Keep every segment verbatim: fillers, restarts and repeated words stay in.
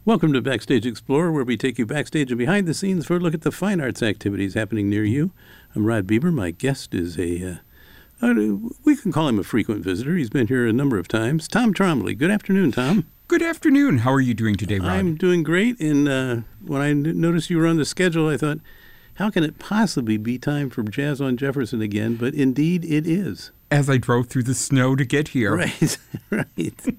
Welcome to Backstage Explorer, where we take you backstage and behind the scenes for a look at the fine arts activities happening near you. I'm Rod Bieber. My guest is a, uh, uh, we can call him a frequent visitor. He's been here a number of times. Tom Trombley. Good afternoon, Tom. Good afternoon. How are you doing today, Rod? I'm doing great. And uh, when I n- noticed you were on the schedule, I thought, how can it possibly be time for Jazz on Jefferson again? But indeed it is. As I drove through the snow to get here. Right, right.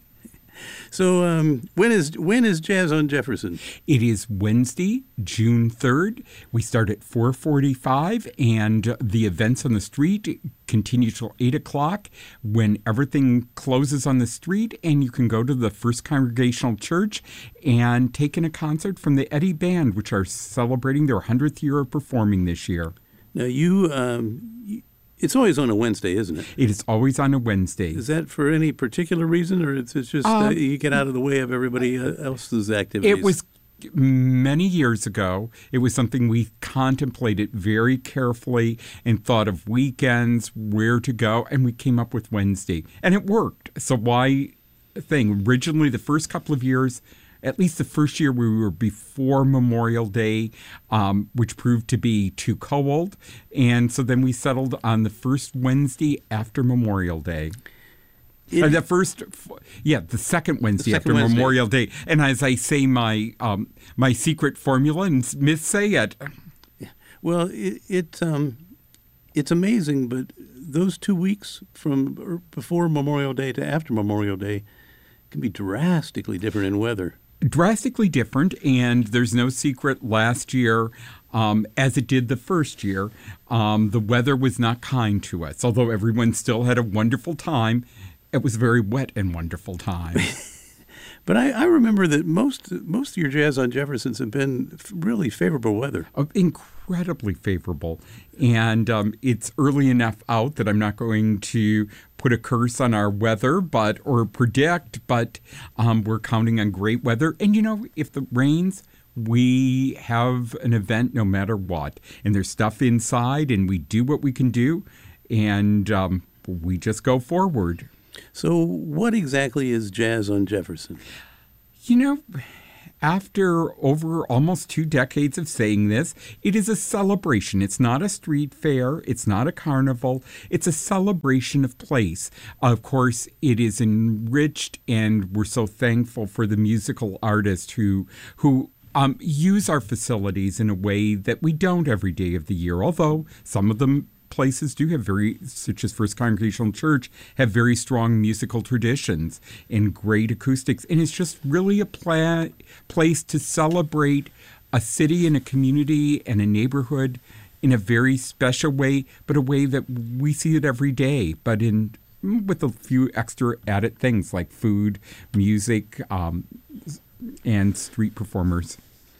So um, when is when is Jazz on Jefferson? It is Wednesday, June third. We start at four forty-five, and the events on the street continue till eight o'clock when everything closes on the street, and you can go to the First Congregational Church and take in a concert from the Eddy Band, which are celebrating their one hundredth year of performing this year. Now, you... Um, you It's always on a Wednesday, isn't it? It is always on a Wednesday. Is that for any particular reason, or it's, it's just uh, uh, you get out of the way of everybody else's activities? It was many years ago. It was something we contemplated very carefully and thought of weekends, where to go, and we came up with Wednesday. And it worked. So why thing? Originally, the first couple of years, at least the first year we were before Memorial Day, um, which proved to be too cold. And so then we settled on the first Wednesday after Memorial Day. It, uh, the first, yeah, the second Wednesday the second after Wednesday. Memorial Day. And as I say my um, my secret formula, and Miss say it. Well, it, it um, it's amazing, but those two weeks from before Memorial Day to after Memorial Day can be drastically different in weather. Drastically different, and there's no secret. Last year, um, as it did the first year, um, the weather was not kind to us. Although everyone still had a wonderful time, it was a very wet and wonderful time. But I, I remember that most most of your Jazz on Jeffersons have been really favorable weather. Uh, incredibly favorable. And um, it's early enough out that I'm not going to put a curse on our weather but or predict, but um, we're counting on great weather. And, you know, if it rains, we have an event no matter what. And there's stuff inside, and we do what we can do, and um, we just go forward. So what exactly is Jazz on Jefferson? You know, after over almost two decades of saying this, it is a celebration. It's not a street fair. It's not a carnival. It's a celebration of place. Of course, it is enriched, and we're so thankful for the musical artists who who um, use our facilities in a way that we don't every day of the year, although some of them places do have very, such as First Congregational Church, have very strong musical traditions and great acoustics. And it's just really a pla- place to celebrate a city and a community and a neighborhood in a very special way, but a way that we see it every day, but in with a few extra added things like food, music, um, and street performers.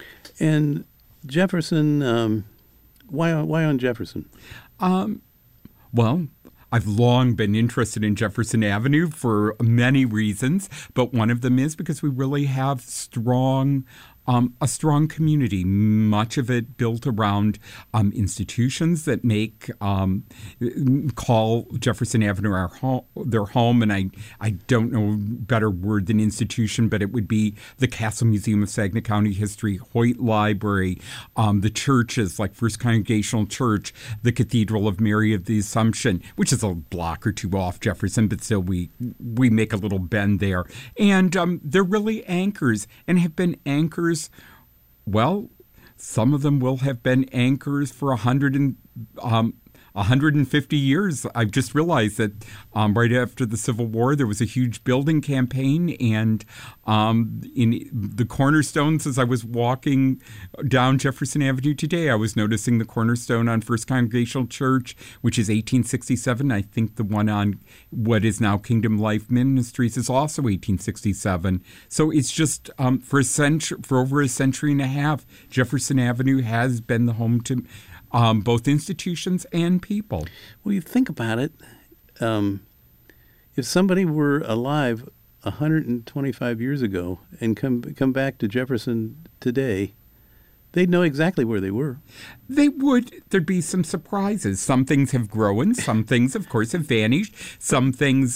And Jefferson, um, why, why on Jefferson? Um, well, I've long been interested in Jefferson Avenue for many reasons, but one of them is because we really have strong, um, a strong community, much of it built around um, institutions that make, um, call Jefferson Avenue our home, their home, and I, I don't know a better word than institution, but it would be the Castle Museum of Saginaw County History, Hoyt Library, um, the churches like First Congregational Church, the Cathedral of Mary of the Assumption, which is a block or two off Jefferson, but still we we make a little bend there. And um, they're really anchors and have been anchors. Well, some of them will have been anchors for a hundred and um, one hundred fifty years. I've just realized that um, right after the Civil War, there was a huge building campaign, and um, in the cornerstones, as I was walking down Jefferson Avenue today, I was noticing the cornerstone on First Congregational Church, which is eighteen sixty-seven. I think the one on what is now Kingdom Life Ministries is also eighteen sixty-seven. So it's just um, for a century, for over a century and a half, Jefferson Avenue has been the home to Um, both institutions and people. Well, you think about it. Um, if somebody were alive one hundred twenty-five years ago and come come back to Jefferson today, they'd know exactly where they were. They would. There'd be some surprises. Some things have grown. Some things, of course, have vanished. Some things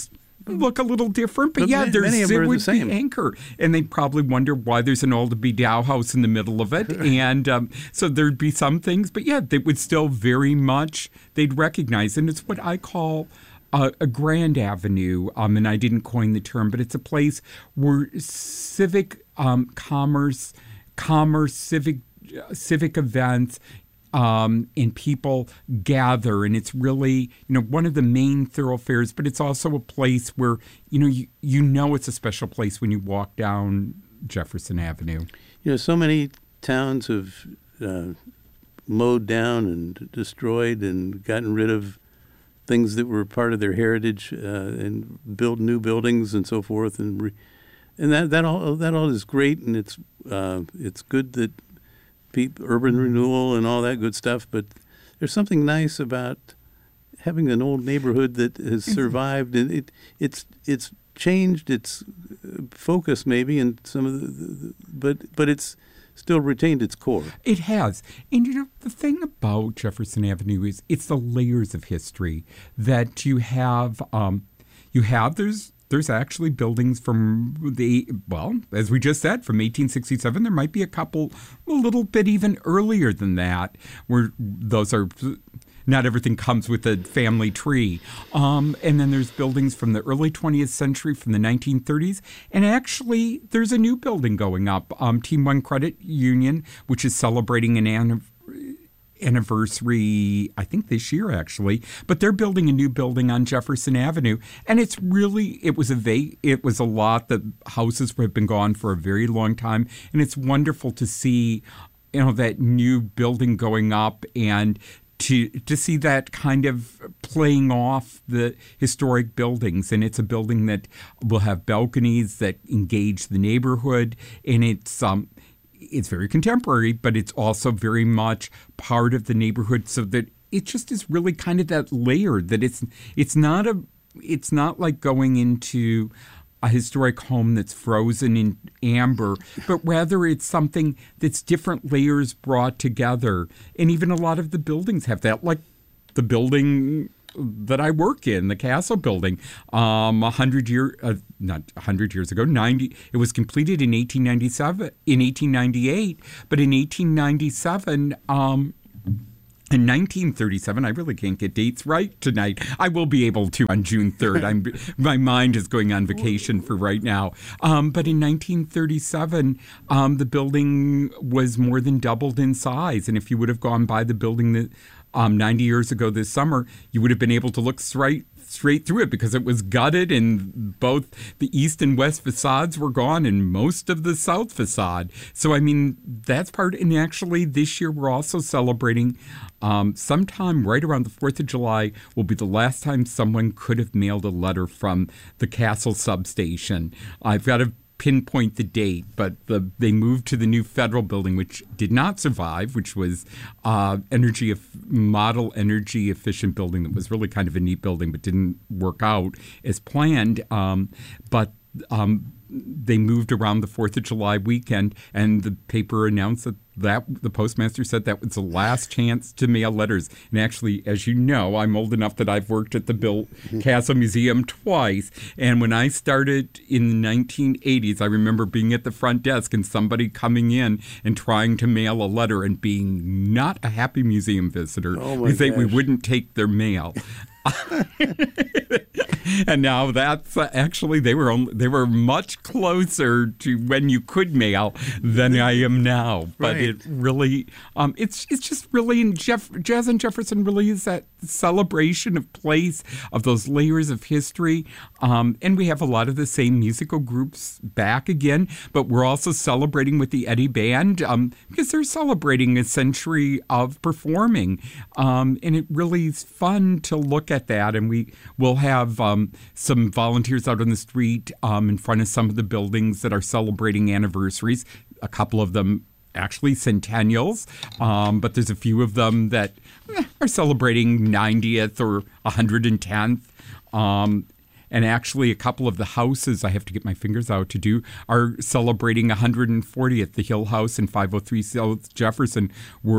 look a little different, but, But yeah, ma- there's many of them it are the would same. be Anchor, and they probably wonder why there's an Aldeby Dow house in the middle of it, and um, so there'd be some things, but yeah, they would still very much they'd recognize, and it's what I call a, a grand avenue, um, and I didn't coin the term, but it's a place where civic um, commerce, commerce, civic uh, civic events. Um, and people gather, and it's really, you know, one of the main thoroughfares, but it's also a place where, you know, you, you know it's a special place when you walk down Jefferson Avenue. You know, so many towns have uh, mowed down and destroyed and gotten rid of things that were part of their heritage, uh, and build new buildings and so forth, and re- and that that all that all is great, and it's uh, it's good that pe- urban renewal and all that good stuff. But there's something nice about having an old neighborhood that has survived, and it it's it's changed its focus maybe, and some of the, the, the but but it's still retained its core. It has. And, you know, the thing about Jefferson Avenue is it's the layers of history that you have. Um, you have, there's there's actually buildings from the, well, as we just said, from eighteen sixty-seven. There might be a couple a little bit even earlier than that, where those are, not everything comes with a family tree. Um, and then there's buildings from the early twentieth century, from the nineteen thirties. And actually, there's a new building going up, um, Team One Credit Union, which is celebrating an anniversary. anniversary, I think this year actually, but they're building a new building on Jefferson Avenue, and it's really it was a va- it was a lot that houses have been gone for a very long time, and it's wonderful to see, you know, that new building going up and to to see that kind of playing off the historic buildings. And it's a building that will have balconies that engage the neighborhood, and it's um. It's very contemporary, but it's also very much part of the neighborhood, so that it just is really kind of that layer that it's it's not a it's not like going into a historic home that's frozen in amber, but rather it's something that's different layers brought together. And even a lot of the buildings have that, like the building that I work in, the Castle Building, um, a hundred year, uh, not a hundred years ago, ninety. It was completed in eighteen ninety-seven, in eighteen ninety-eight, but in eighteen ninety-seven, um, in nineteen thirty-seven, I really can't get dates right tonight. I will be able to on June third. I'm, my mind is going on vacation for right now. Um, but in nineteen thirty-seven, um, the building was more than doubled in size. And if you would have gone by the building that um, ninety years ago this summer, you would have been able to look straight straight through it, because it was gutted and both the east and west facades were gone and most of the south facade. So, I mean, that's part. And actually, this year we're also celebrating um, sometime right around the fourth of July will be the last time someone could have mailed a letter from the Castle substation. I've got to pinpoint the date, but the, they moved to the new federal building, which did not survive, which was uh, energy model energy efficient building that was really kind of a neat building, but didn't work out as planned. Um, but um, they moved around the fourth of July weekend, and the paper announced that, that the postmaster said that was the last chance to mail letters. And actually, as you know, I'm old enough that I've worked at the Bill Castle Museum twice. And when I started in the nineteen eighties, I remember being at the front desk and somebody coming in and trying to mail a letter and being not a happy museum visitor, Oh my because they we gosh. wouldn't take their mail. And now that's uh, actually they were only, they were much closer to when you could mail than I am now. But Right. it really, um, it's it's just really in Jeff, Jazz in Jefferson really is that celebration of place, of those layers of history. Um, and we have a lot of the same musical groups back again, but we're also celebrating with the Eddie Band, um, because they're celebrating a century of performing. Um, and it really is fun to look at that. And we will have um, some volunteers out on the street um, in front of some of the buildings that are celebrating anniversaries, a couple of them actually centennials, um, but there's a few of them that eh, are celebrating ninetieth or one hundred tenth. Um, and actually, a couple of the houses I have to get my fingers out to do are celebrating one hundred fortieth. The Hill House and five oh three South Jefferson were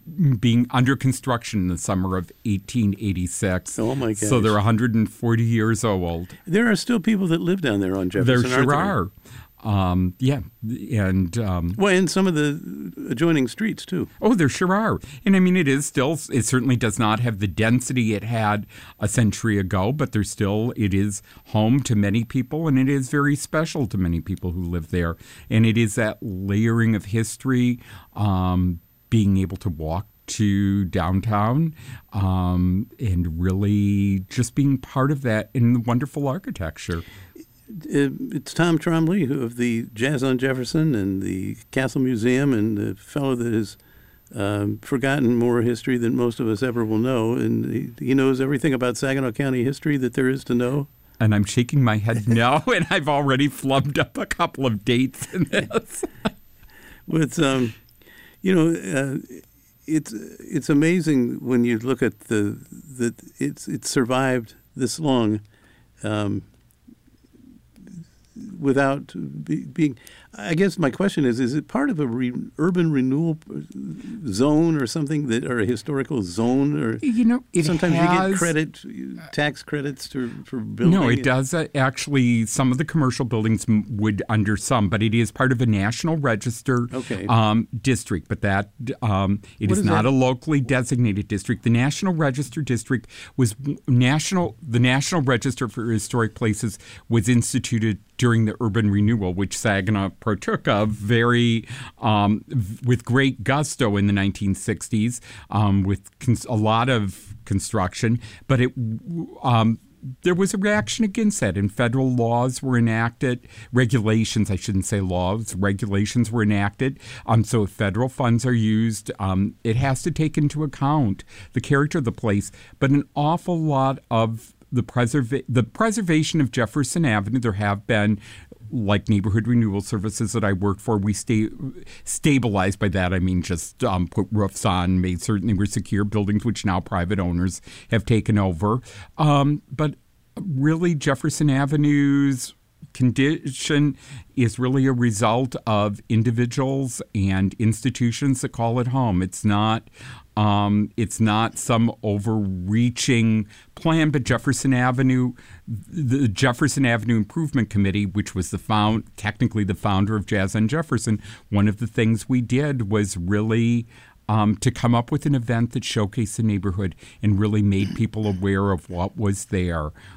being under construction in the summer of eighteen eighty-six. Oh, my gosh. So they're one hundred forty years old. There are still people that live down there on Jefferson, There aren't sure there? are. Um, yeah, and um, Well, and some of the adjoining streets, too. oh, there sure are. And I mean, it is still, it certainly does not have the density it had a century ago, but there's still, it is home to many people, and it is very special to many people who live there. And it is that layering of history, um, being able to walk to downtown, um, and really just being part of that in the wonderful architecture. Uh, It's Tom Trombley who- of the Jazz on Jefferson and the Castle Museum, and the fellow that has um, forgotten more history than most of us ever will know. And he, he knows everything about Saginaw County history that there is to know. And I'm shaking my head no, and I've already flubbed up a couple of dates in this. It's, um, you know, uh, it's it's amazing when you look at the that it's it's survived this long. Um, without be, being, I guess my question is, is it part of a re, urban renewal zone or something, that, or a historical zone? Or You know, it sometimes has, you get credit, tax credits to, for building. No, it does. Uh, actually, some of the commercial buildings m- would under some, but it is part of a National Register Okay. um, district. But that um, it What is is not that? a locally designated district. The National Register district was w- national. The National Register for Historic Places was instituted during the urban renewal, which Saginaw partook of very um, v- with great gusto in the nineteen sixties, um, with cons- a lot of construction. But it um, there was a reaction against that, and federal laws were enacted, regulations, I shouldn't say laws, regulations were enacted. Um, so if federal funds are used, um, it has to take into account the character of the place. But an awful lot of the preserva- the preservation of Jefferson Avenue, there have been, like neighborhood renewal services that I work for, we stay stabilized. By that I mean just um, put roofs on, made certain they were secure buildings, which now private owners have taken over. Um, but really, Jefferson Avenue's condition is really a result of individuals and institutions that call it home. It's not um, it's not some overreaching plan, but Jefferson Avenue, the Jefferson Avenue Improvement Committee, which was the found, technically the founder of Jazz on Jefferson, one of the things we did was really Um, to come up with an event that showcased the neighborhood and really made people aware of what was there.